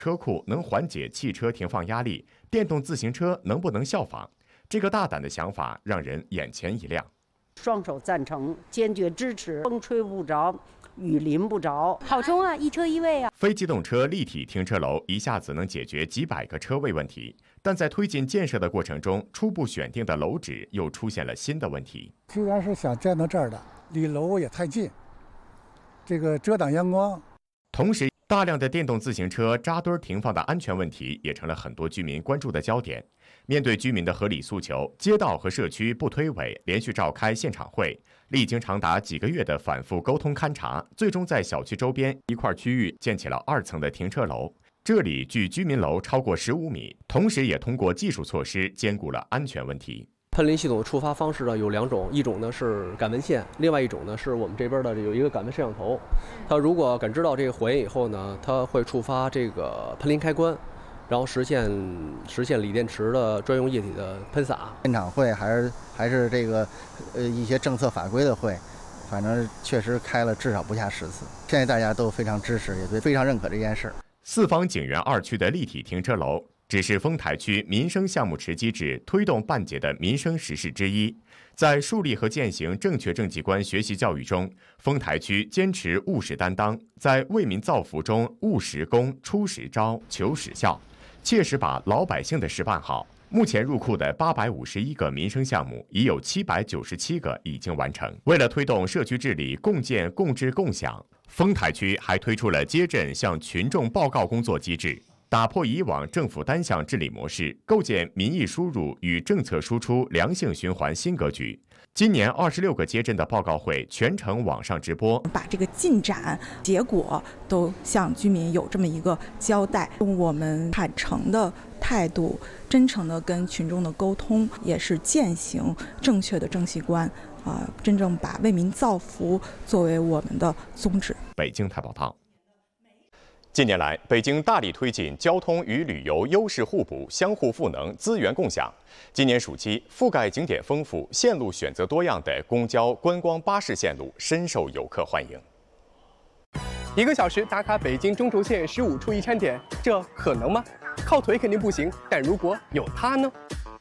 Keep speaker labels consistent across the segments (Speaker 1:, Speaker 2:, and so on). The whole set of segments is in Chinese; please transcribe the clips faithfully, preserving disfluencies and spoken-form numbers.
Speaker 1: 车库能缓解汽车停放压力，电动自行车能不能效仿？这个大胆的想法让人眼前一亮。
Speaker 2: 双手赞成，坚决支持，风吹不着，雨淋不着，
Speaker 3: 好冲啊！一车一位啊！
Speaker 1: 非机动车立体停车楼一下子能解决几百个车位问题，但在推进建设的过程中，初步选定的楼址又出现了新的问题。
Speaker 4: 居然是想建到这儿的，离楼也太近，这个遮挡阳光。
Speaker 1: 同时，大量的电动自行车扎堆停放的安全问题也成了很多居民关注的焦点。面对居民的合理诉求，街道和社区不推诿，连续召开现场会，历经长达几个月的反复沟通勘察，最终在小区周边一块区域建起了二层的停车楼。这里距居民楼超过十五米，同时也通过技术措施兼顾了安全问题。
Speaker 5: 喷淋系统的触发方式呢有两种，一种呢是感纹线，另外一种呢是我们这边的有一个感纹摄像头。它如果感知到这个火焰以后呢，它会触发这个喷淋开关，然后实现实现锂电池的专用液体的喷洒。
Speaker 6: 现场会还是还是这个呃一些政策法规的会，反正确实开了至少不下十次。现在大家都非常支持，也对非常认可这件事。
Speaker 1: 四方景园二区的立体停车楼只是丰台区民生项目池机制推动办结的民生实事之一。在树立和践行正确政绩观学习教育中，丰台区坚持务实担当，在为民造福中务实功、出实招、求实效，切实把老百姓的事办好。目前入库的八百五十一个民生项目，已有七百九十七个已经完成。为了推动社区治理共建共治共享，丰台区还推出了接镇向群众报告工作机制，打破以往政府单项治理模式，构建民意输入与政策输出良性循环新格局。今年二十六个街镇的报告会全程网上直播，
Speaker 7: 把这个进展结果都向居民有这么一个交代，用我们坦诚的态度、真诚的跟群众的沟通，也是践行正确的政绩观啊、呃，真正把为民造福作为我们的宗旨。
Speaker 1: 北京台报道。近年来，北京大力推进交通与旅游优势互补、相互赋能、资源共享。今年暑期，覆盖景点丰富、线路选择多样的公交、观光巴士线路深受游客欢迎。
Speaker 8: 一个小时打卡北京中轴线十五处一餐点，这可能吗？靠腿肯定不行，但如果有它呢？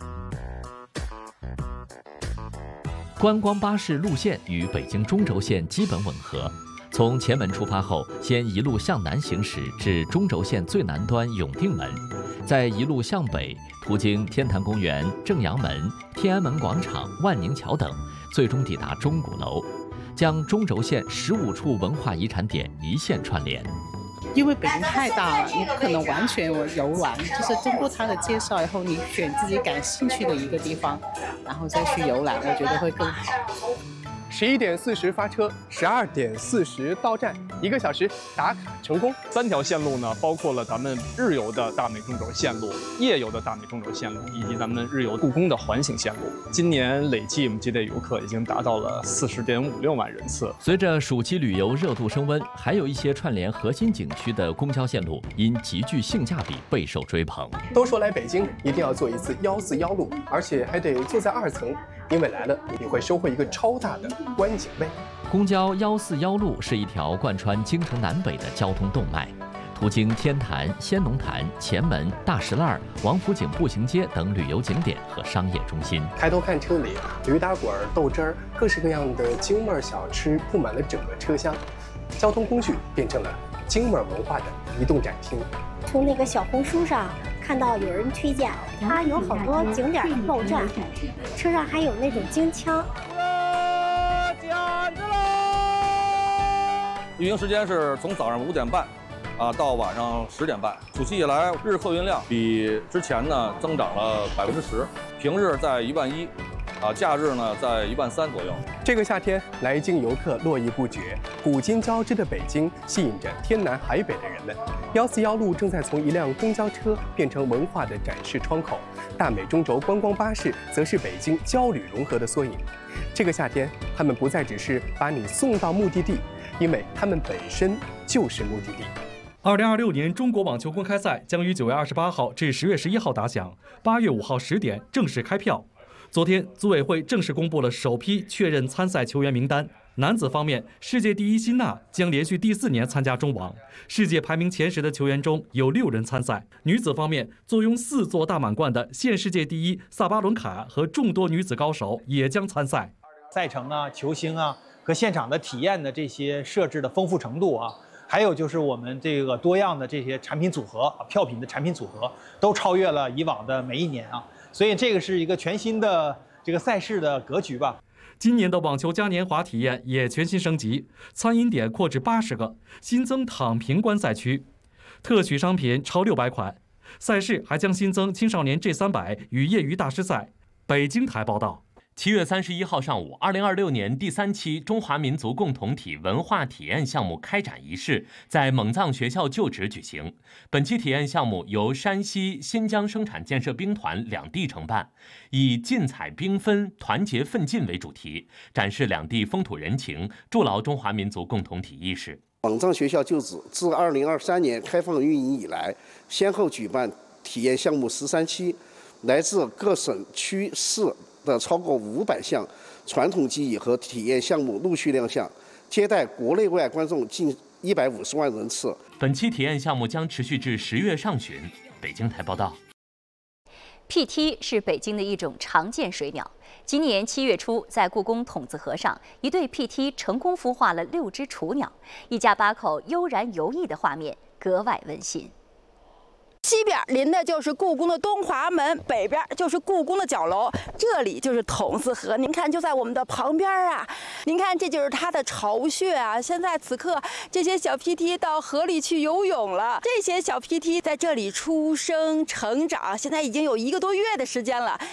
Speaker 9: 观光巴士路线与北京中轴线基本吻合。从前门出发后，先一路向南行驶至中轴线最南端永定门，再一路向北，途经天坛公园、正阳门、天安门广场、万宁桥等，最终抵达钟鼓楼，将中轴线十五处文化遗产点一线串联。
Speaker 10: 因为北京太大了，你不可能完全游玩，就是通过他的介绍以后，你选自己感兴趣的一个地方，然后再去游览，我觉得会更好。
Speaker 8: 十一点四十发车，十二点四十到站，一个小时打卡成功。
Speaker 11: 三条线路呢，包括了咱们日游的大美中轴线路、夜游的大美中轴线路，以及咱们日游故宫的环形线路。今年累计我们接待游客已经达到了四十点五六万人次。
Speaker 9: 随着暑期旅游热度升温，还有一些串联核心景区的公交线路因极具性价比备受追捧。
Speaker 8: 都说来北京一定要坐一次幺四幺路，而且还得坐在二层。因为来了，你会收获一个超大的观景位。
Speaker 9: 公交幺四幺路是一条贯穿京城南北的交通动脉，途经天坛、先农坛、前门、大石栏、王府井步行街等旅游景点和商业中心。
Speaker 8: 抬头看车里，驴打滚、豆汁儿，各式各样的京味小吃布满了整个车厢，交通工具变成了京味文化的移动展厅。
Speaker 12: 从那个小红书上看到有人推荐，它有好多景点的报站，车上还有那种京腔。
Speaker 13: 运营时间是从早上五点半，啊到晚上十点半。暑期以来，日客运量比之前呢增长了百分之十，平日在一万一。啊，假日呢在一万三左右。
Speaker 8: 这个夏天来京游客络绎不绝，古今交织的北京吸引着天南海北的人们。幺四幺路正在从一辆公交车变成文化的展示窗口，大美中轴观光巴士则是北京交旅融合的缩影。这个夏天，他们不再只是把你送到目的地，因为他们本身就是目的地。
Speaker 14: 二零二六年中国网球公开赛将于九月二十八号至十月十一号打响，八月五号十点正式开票。昨天，组委会正式公布了首批确认参赛球员名单， 男子方面，世界第一辛纳将连续第四年参加中网，世界排名前十的球员中有六人参赛。女子方面，坐拥四座大满贯的现世界第一萨巴伦卡和众多女子高手也将参赛。
Speaker 15: 赛程啊、球星啊和现场的体验的这些设置的丰富程度啊，还有就是我们这个多样的这些产品组合、票品的产品组合，都超越了以往的每一年啊，所以这个是一个全新的这个赛事的格局吧。
Speaker 14: 今年的网球嘉年华体验也全新升级，餐饮点扩至八十个，新增躺平观赛区，特许商品超六百款。赛事还将新增青少年 G 三百与业余大师赛。北京台报道。
Speaker 16: 七月三十一号上午，二零二六年第三期中华民族共同体文化体验项目开展仪式在蒙藏学校旧址举行。本期体验项目由山西、新疆生产建设兵团两地承办，以竞彩缤纷、团结奋进为主题，展示两地风土人情，筑牢中华民族共同体意识。
Speaker 17: 蒙藏学校旧址自二零二三年开放运营以来，先后举办体验项目十三期，来自各省区市的超过五百项传统技艺和体验项目陆续亮相，接待国内外观众近一百五十万人次。
Speaker 16: 本期体验项目将持续至十月上旬。北京台报道。
Speaker 3: P T 是北京的一种常见水鸟。今年七月初，在故宫筒子河上，一对 P T 成功孵化了六只雏鸟，一家八口悠然游弋的画面格外温馨。
Speaker 18: 西边临的就是故宫的东华门，北边就是故宫的角楼，这里就是筒子河。您看，就在我们的旁边啊！您看，这就是它的巢穴啊！现在此刻，这些小 P T 到河里去游泳了。这些小 P T 在这里出生、成长，现在已经有一个多月的时间了。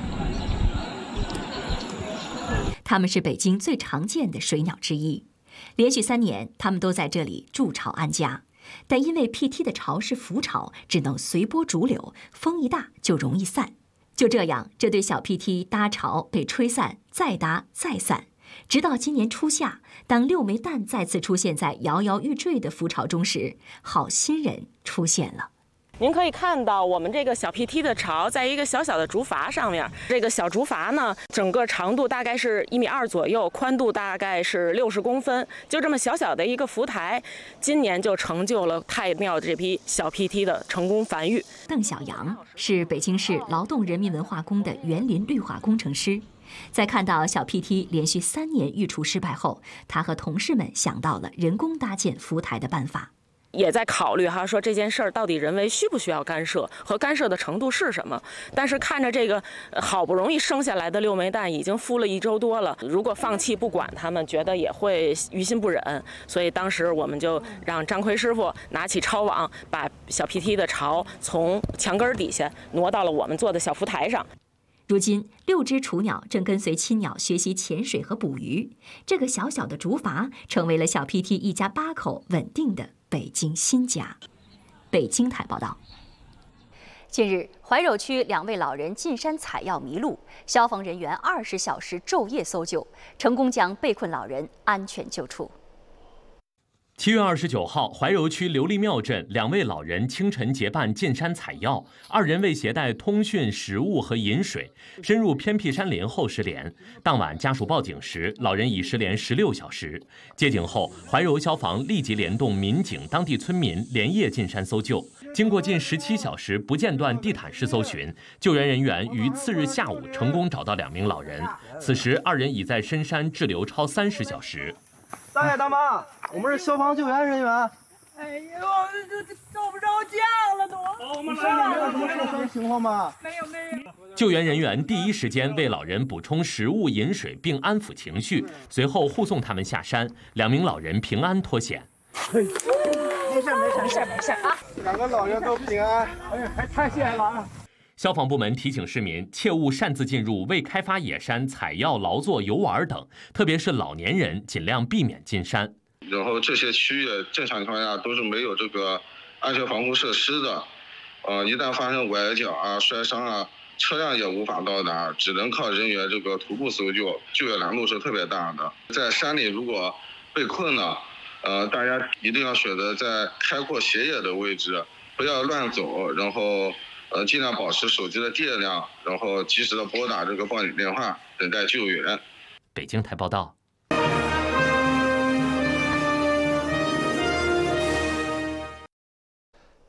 Speaker 3: 它们是北京最常见的水鸟之一，连续三年，它们都在这里筑巢安家。但因为 P T 的巢是浮巢，只能随波逐流，风一大就容易散。就这样，这对小 P T 搭巢被吹散，再搭再散，直到今年初夏，当六枚蛋再次出现在摇摇欲坠的浮巢中时，好心人出现了。
Speaker 18: 您可以看到，我们这个小 P T 的巢在一个小小的竹筏上面。这个小竹筏呢，整个长度大概是一米二左右，宽度大概是六十公分。就这么小小的一个浮台，今年就成就了太庙这批小 P T 的成功繁育。
Speaker 3: 邓小阳是北京市劳动人民文化宫的园林绿化工程师。在看到小 P T 连续三年育雏失败后，他和同事们想到了人工搭建浮台的办法。
Speaker 18: 也在考虑哈，说这件事儿到底人为需不需要干涉，和干涉的程度是什么？但是看着这个好不容易生下来的六枚蛋已经孵了一周多了，如果放弃不管它们，觉得也会于心不忍。所以当时我们就让张奎师傅拿起抄网，把小 P T 的巢从墙根底下挪到了我们做的小浮台上。
Speaker 3: 如今，六只雏鸟正跟随亲鸟学习潜水和捕鱼。这个小小的竹筏成为了小 P T 一家八口稳定的北京新家。北京台报道。近日，怀柔区两位老人进山采药迷路，消防人员二十小时昼夜搜救，成功将被困老人安全救出。
Speaker 16: 七月二十九号，怀柔区琉璃庙镇两位老人清晨结伴进山采药，二人为携带通讯、食物和饮水，深入偏僻山林后失联。当晚家属报警时，老人已失联十六小时。接警后，怀柔消防立即联动民警、当地村民连夜进山搜救。经过近十七小时不间断地毯式搜寻，救援人员于次日下午成功找到两名老人。此时，二人已在深山滞留超三十小时。
Speaker 19: 大爷大妈，我们是消防救援人员。
Speaker 20: 哎呀，我这这找不着家了都。
Speaker 19: 我们身上没有什么受伤情况吗？
Speaker 20: 没有没有。
Speaker 16: 救援人员第一时间为老人补充食物、饮水，并安抚情绪，随后护送他们下山。两名老人平安脱险。
Speaker 20: 没事没事没事没事啊！
Speaker 19: 两个老人都平安，哎呀，还太谢谢了。
Speaker 16: 消防部门提醒市民切勿擅自进入未开发野山采药、劳作、游玩等，特别是老年人尽量避免进山。
Speaker 21: 然后这些区域正常情况下都是没有这个安全防护设施的，呃，一旦发生崴脚啊、摔伤啊，车辆也无法到达，只能靠人员这个徒步搜救，救援难度是特别大的。在山里如果被困了，呃，大家一定要选择在开阔斜野的位置，不要乱走，然后。呃，尽量保持手机的电量，然后及时的拨打这个报警电话，等待救援。
Speaker 16: 北京台报道。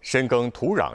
Speaker 1: 深耕土壤